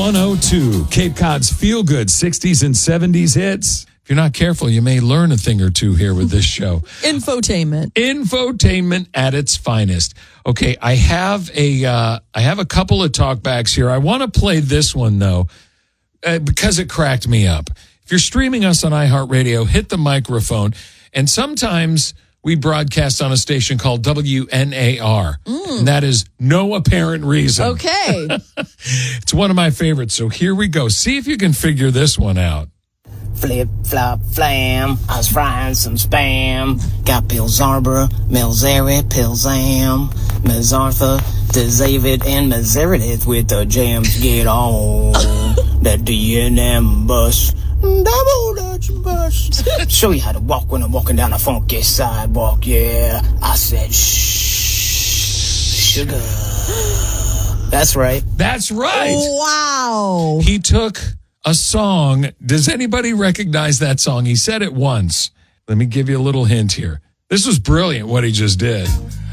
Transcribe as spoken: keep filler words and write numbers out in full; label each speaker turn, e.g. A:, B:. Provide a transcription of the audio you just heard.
A: one oh two, Cape Cod's feel-good sixties and seventies hits. If you're not careful, you may learn a thing or two here with this show.
B: Infotainment.
A: Infotainment at its finest. Okay, I have a uh, I have a couple of talkbacks here. I want to play this one, though, uh, because it cracked me up. If you're streaming us on iHeartRadio, hit the microphone. And sometimes we broadcast on a station called W N A R. Mm. And that is no apparent reason.
B: Okay.
A: It's one of my favorites. So here we go. See if you can figure this one out.
C: Flip, flop, flam, I was frying some Spam. Got Pills Arbor, Milzeri, Pilsam, Ms. Arthur, David, and Meredith with the jams. Get on that D and M bus. Double Dutch bus. Show you how to walk when I'm walking down a funky sidewalk, yeah. I said, shh, sugar. That's right.
A: That's right.
B: Wow.
A: He took a song. Does anybody recognize that song? He said it once. Let me give you a little hint here. This was brilliant what he just did.